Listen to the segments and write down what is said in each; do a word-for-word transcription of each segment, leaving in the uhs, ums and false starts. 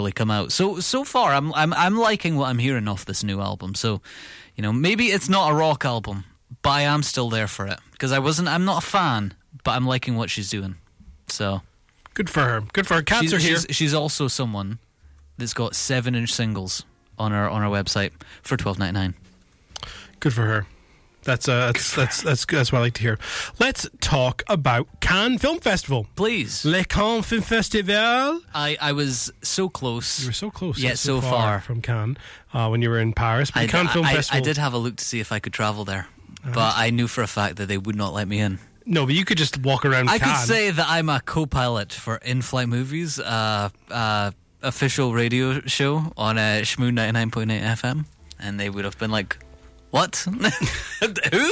fully come out. So so far, I'm I'm I'm liking what I'm hearing off this new album. So, you know, maybe it's not a rock album, but I am still there for it because I wasn't. I'm not a fan, but I'm liking what she's doing. So good for her. Good for her. Cats she's, are here. She's, she's also someone that's got seven-inch singles on her on her website for twelve ninety-nine. Good for her. That's uh, that's that's that's that's what I like to hear. Let's talk about Cannes Film Festival, please. Le Cannes Film Festival. I, I was so close. You were so close, yet so, so far, far from Cannes uh, when you were in Paris. But I, the Cannes I, Film I, Festival. I did have a look to see if I could travel there, uh-huh. but I knew for a fact that they would not let me in. No, but you could just walk around. I Cannes. could say that I'm a co-pilot for In-Flight Movies, uh, uh, official radio show on uh, Shmoo ninety-nine point eight F M, and they would have been like, what? Who?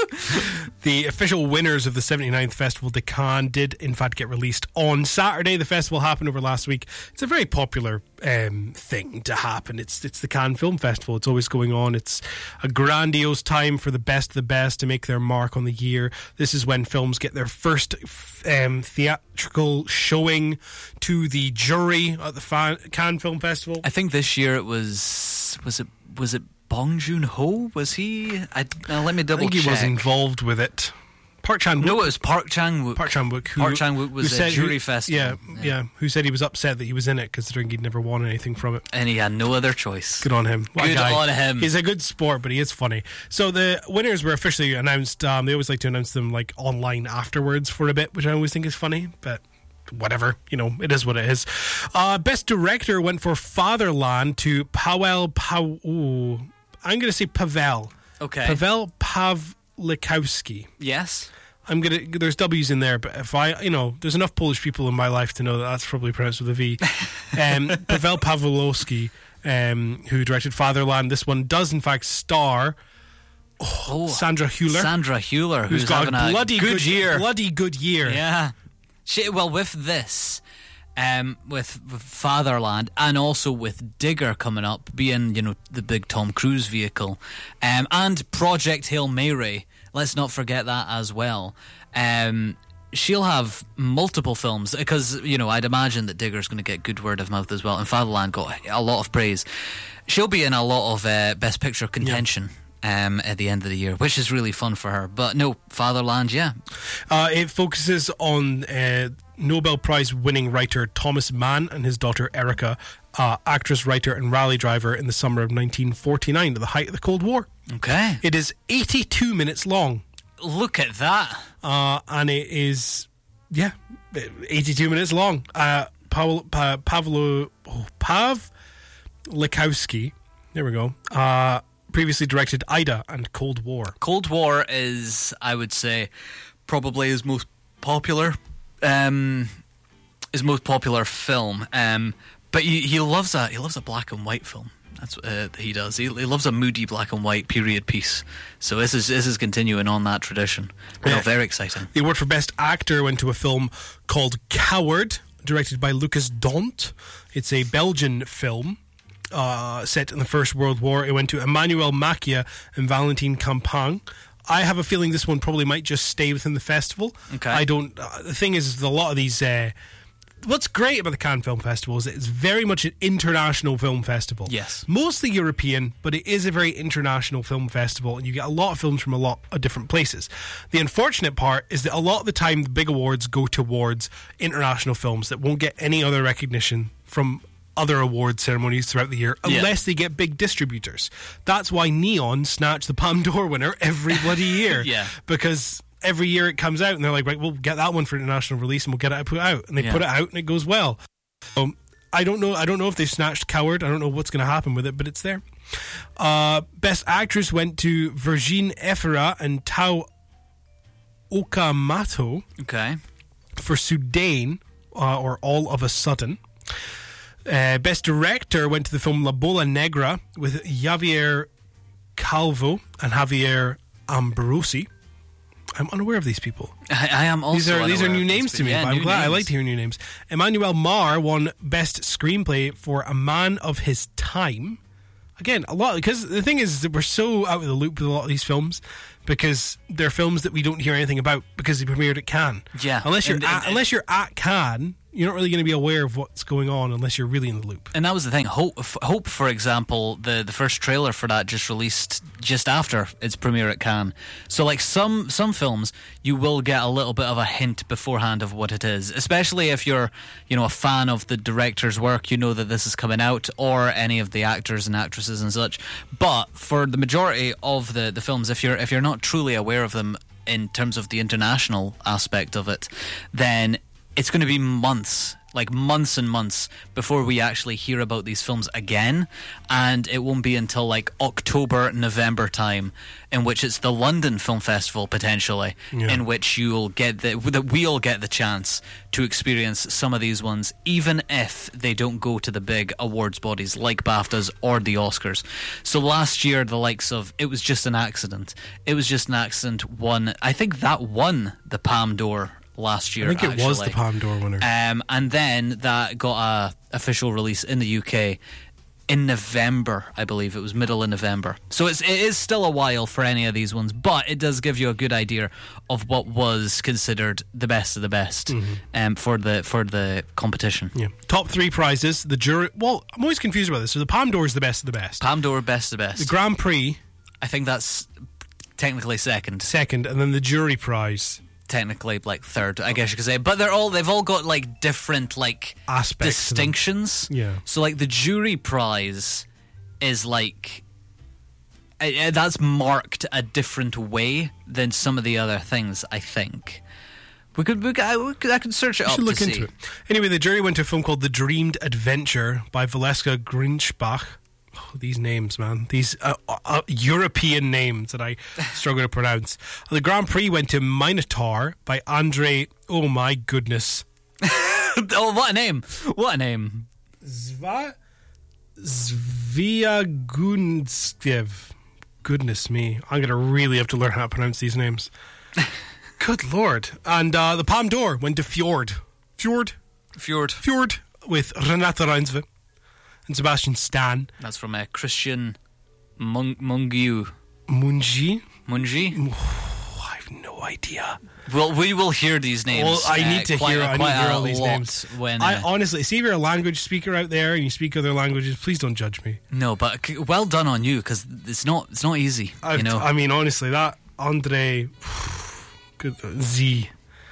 The official winners of the seventy-ninth Festival de Cannes did in fact get released on Saturday. The festival happened over last week. It's a very popular um, thing to happen. It's it's the Cannes Film Festival. It's always going on. It's a grandiose time for the best of the best to make their mark on the year. This is when films get their first um, theatrical showing to the jury at the Fa- Cannes Film Festival. I think this year it was was it was it Bong Joon-ho? Was he? I, now let me double I think check. he was involved with it. Park Chan-wook. No, it was Park Chan-wook. Park Chan-wook. Who, Park Chan-wook was said, a jury who, festival. Yeah, yeah, yeah. Who said he was upset that he was in it, considering he'd never won anything from it. And he had no other choice. Good on him. What Good on him. He's a good sport, but he is funny. So the winners were officially announced. Um, they always like to announce them like online afterwards for a bit, which I always think is funny, but whatever, you know, it is what it is. Uh, best director went for Fatherland to Paweł Paw. Ooh, I'm going to say Paweł. Okay. Paweł Pawlikowski. Yes. I'm gonna. There's W's in there, but if I, you know, there's enough Polish people in my life to know that that's probably pronounced with a V. um, Paweł Pawlikowski, um, who directed Fatherland. This one does in fact star oh, oh, Sandra Hüller. Sandra Hüller, who's, who's got having a bloody a good, good year. Bloody good year. Yeah. She, well, with this, um, with, with Fatherland, and also with Digger coming up, being, you know, the big Tom Cruise vehicle, um, and Project Hail Mary. Let's not forget that as well. Um, she'll have multiple films because, you know, I'd imagine that Digger's going to get good word of mouth as well. And Fatherland got a lot of praise. She'll be in a lot of uh, Best Picture contention. Yeah. Um, at the end of the year, which is really fun for her. But no, Fatherland, yeah. Uh, it focuses on uh, Nobel Prize winning writer Thomas Mann and his daughter Erica, uh, actress, writer and rally driver in the summer of nineteen forty-nine, at the height of the Cold War. Okay. It is eighty-two minutes long. Look at that. Uh, and it is, yeah, eighty-two minutes long. Uh, Pavel, pa, Pavlo, oh, Pav Likowski, there we go, uh, previously directed Ida and Cold War. Cold War is, I would say, probably his most popular, um, his most popular film. Um, but he, he loves a he loves a black and white film. That's what uh, he does. He, he loves a moody black and white period piece. So this is this is continuing on that tradition. Yeah. No, very exciting. The award for Best Actor went to a film called Coward, directed by Lucas Dont. It's a Belgian film. Uh, set in the First World War. It went to Emmanuel Macchia and Valentin Campagne. I have a feeling this one probably might just stay within the festival. Okay. I don't. Uh, the thing is, is a lot of these. Uh, what's great about the Cannes Film Festival is that it's very much an international film festival. Yes. Mostly European, but it is a very international film festival, and you get a lot of films from a lot of different places. The unfortunate part is that a lot of the time, the big awards go towards international films that won't get any other recognition from other award ceremonies throughout the year unless yeah. they get big distributors. That's why Neon snatch the Palme d'Or winner every bloody year. Yeah. Because every year it comes out and they're like, right, we'll get that one for international release and we'll get it put out. And they yeah. put it out and it goes well. So I don't know I don't know if they've snatched Coward. I don't know what's going to happen with it, but it's there. Uh, Best Actress went to Virginie Efira and Tao Okamoto. Okay. For Soudain, uh, or All of a Sudden. Uh, Best Director went to the film La Bola Negra with Javier Calvo and Javier Ambrosi. I'm unaware of these people. I, I am also These are these are new names to me, yeah, but I'm glad. names. I like to hear new names. Emmanuel Mar won Best Screenplay for A Man of His Time. Again, a lot, because the thing is that we're so out of the loop with a lot of these films because they're films that we don't hear anything about because they premiered at Cannes. Yeah. Unless you're and, at, and, unless you're at Cannes, you're not really going to be aware of what's going on unless you're really in the loop. And that was the thing. Hope, Hope, for example, the, the first trailer for that just released just after its premiere at Cannes. So, like, some some films, you will get a little bit of a hint beforehand of what it is, especially if you're, you know, a fan of the director's work. You know that this is coming out, or any of the actors and actresses and such. But for the majority of the, the films, if you're if you're not truly aware of them in terms of the international aspect of it, then it's going to be months, like months and months, before we actually hear about these films again. And it won't be until like October, November time, in which it's the London Film Festival, potentially, yeah. in which you'll get the, that we'll get the chance to experience some of these ones, even if they don't go to the big awards bodies like BAFTAs or the Oscars. So last year, the likes of It Was Just an Accident. It Was Just an Accident won, I think that won the Palme d'Or last year. I think it actually. was the Palme d'Or winner. Um, and then that got a official release in the U K in November, I believe. It was middle of November. So it's, it is still a while for any of these ones, but it does give you a good idea of what was considered the best of the best mm-hmm. um, for the for the competition. Yeah. Top three prizes. The jury. Well, I'm always confused about this. So the Palme d'Or is the best of the best. Palme d'Or, best of the best. The Grand Prix, I think that's technically second. Second, and then the jury prize. Technically, like third, I guess you could say, but they're all they've all got like different like aspects, distinctions. Yeah. So like the jury prize is like uh, that's marked a different way than some of the other things. I think we could, we could, I, we could I could search it we up. Should look to into see. it. Anyway, the jury went to a film called The Dreamed Adventure by Valeska Grinchbach. Oh, these names, man. These uh, uh, European names that I struggle to pronounce. The Grand Prix went to Minotaur by Andrei... Oh, my goodness. Oh, what a name. What a name. Zva... Zviagunstev. Goodness me. I'm going to really have to learn how to pronounce these names. Good Lord. And uh, the Palme d'Or went to Fjord. Fjord? Fjord. Fjord with Renate Reinsve and Sebastian Stan. That's from uh, Christian Mung- Mungiu. Mungi? Mungi? Oh, I have no idea. Well, we will hear these names. Well, I need to uh, quite, hear, I need to hear all these names. When, uh, I honestly, see if you're a language speaker out there and you speak other languages, please don't judge me. No, but well done on you, because it's not it's not easy. I've, you know, I mean, honestly, that Andre, good Z.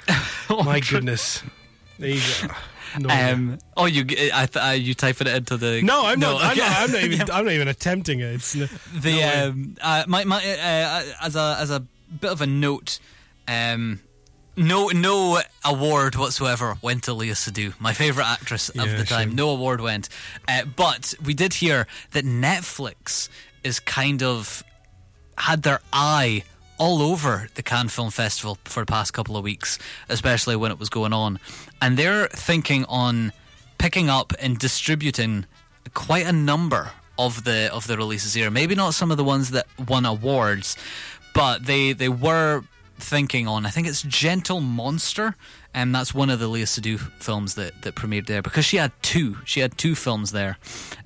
My goodness, there you go. No um, oh, you I th- uh, you typing it into the no, I'm no, not. okay. I'm not. I'm not even. I'm not even attempting it. It's no, the no um, uh, my my uh, as a as a bit of a note. Um, no, no award whatsoever went to Léa Seydoux, my favourite actress of yeah, the time. sure. No award went, uh, but we did hear that Netflix is kind of had their eye all over the Cannes Film Festival for the past couple of weeks, especially when it was going on, and they're thinking on picking up and distributing quite a number of the of the releases here. Maybe not some of the ones that won awards, but they they were thinking on, I think it's Gentle Monster, and that's one of the Léa Seydoux films that, that premiered there, because she had two she had two films there.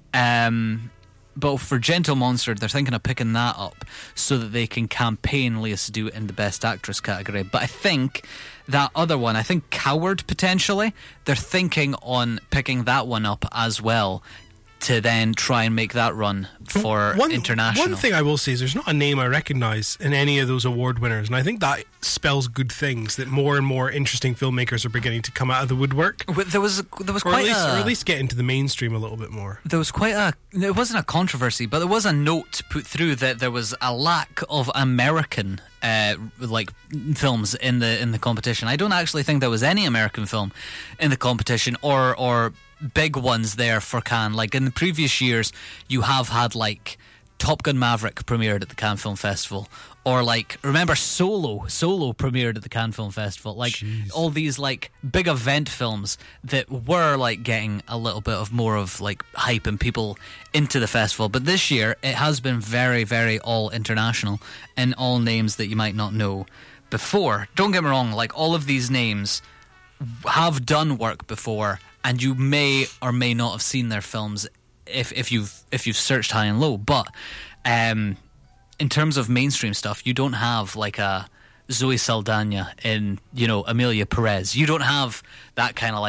Um, but for Gentle Monster, they're thinking of picking that up so that they can campaign Léa Seydoux in the Best Actress category. But I think that other one, I think Coward potentially, they're thinking on picking that one up as well, to then try and make that run for one, international. One thing I will say is there's not a name I recognise in any of those award winners, and I think that spells good things, that more and more interesting filmmakers are beginning to come out of the woodwork. There was there was or quite at least, a, or at least get into the mainstream a little bit more. There was quite a it wasn't a controversy, but there was a note put through that there was a lack of American uh, like films in the in the competition. I don't actually think there was any American film in the competition, or or big ones there for Cannes. Like in the previous years, you have had like Top Gun Maverick premiered at the Cannes Film Festival, or like remember Solo Solo premiered at the Cannes Film Festival. Like Jeez. all these like big event films that were like getting a little bit of more of like hype and people into the festival. But this year it has been very very all international, and all names that you might not know before. Don't get me wrong, like all of these names have done work before, and you may or may not have seen their films if if you've if you've searched high and low. But um, in terms of mainstream stuff, you don't have like a Zoe Saldana and, you know, Amelia Perez. You don't have that kind of like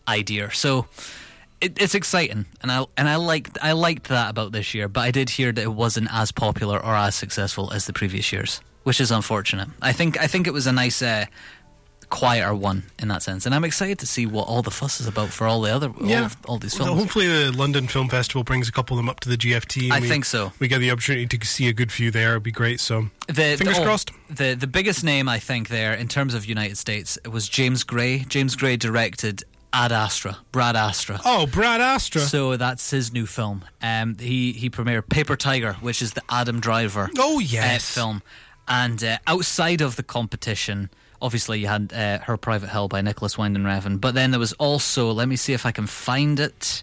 idea. So it, it's exciting, and I and I liked I liked that about this year. But I did hear that it wasn't as popular or as successful as the previous years, which is unfortunate. I think I think it was a nice. Uh, quieter one in that sense, and I'm excited to see what all the fuss is about for all the other yeah. all, of, all these films. Well, hopefully the London Film Festival brings a couple of them up to the G F T. I we, think so. We get the opportunity to see a good few there. It'd be great. So the, fingers the, oh, crossed. The the biggest name I think there in terms of United States was James Gray. James Gray directed Ad Astra, Brad Astra. Oh, Brad Astra. So that's his new film. Um, he he premiered Paper Tiger, which is the Adam Driver. Oh yes, uh, film. And uh, outside of the competition, obviously you had uh, Her Private Hell by Nicholas Winding Refn, but then there was also, let me see if I can find it,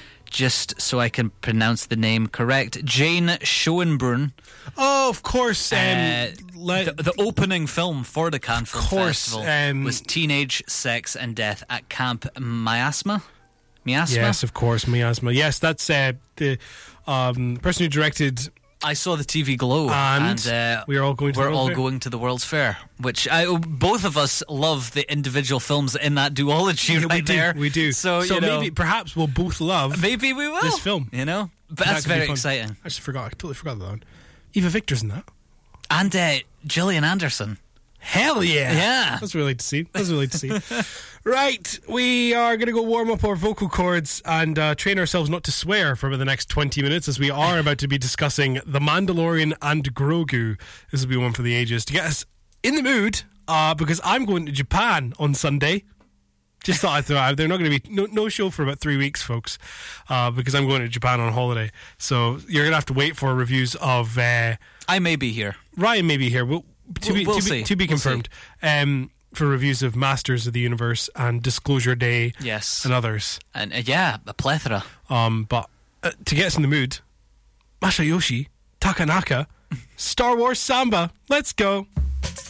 just so I can pronounce the name correct, Jane Schoenbrunn. Oh, of course. Um, uh, le- the, the opening film for the Cannes Film course, Festival um, was Teenage Sex and Death at Camp Miasma. Miasma? Yes, of course, Miasma. Yes, that's uh, the um, person who directed. I saw the T V Glow, and, and uh, we are all going to we're the World's all Fair. going to the World's Fair, which I, both of us love the individual films in that duology Yeah, right we do, there. we do. So, so you know, maybe, perhaps, we'll both love maybe we will this film. You know, but That that's could be very fun. exciting. I just forgot. I totally forgot that one. Eva Victor's in that. And uh, Gillian Anderson. Hell yeah! Yeah. That's really to see. That's really to see. Right, we are going to go warm up our vocal cords and uh, train ourselves not to swear for the next twenty minutes, as we are about to be discussing The Mandalorian and Grogu. This will be one for the ages to get us in the mood, uh, because I'm going to Japan on Sunday. Just thought I'd throw it out. They're not going to be no, no show for about three weeks, folks, uh, because I'm going to Japan on holiday. So you're going to have to wait for reviews of. Uh, I may be here. Ryan may be here. We'll, to We'll- be we'll to be, see. to be We'll confirmed. Um, for reviews of Masters of the Universe and Disclosure Day, Yes. and others. And uh, yeah, a plethora. Um, but uh, to get us in the mood, Masayoshi Takanaka, Star Wars Samba. Let's go.